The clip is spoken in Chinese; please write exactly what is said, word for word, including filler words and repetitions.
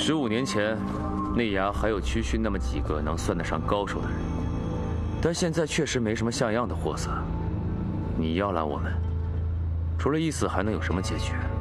十五年前，内衙还有区区那么几个能算得上高手的人，但现在确实没什么像样的货色。你要拦我们，除了一死，还能有什么结局？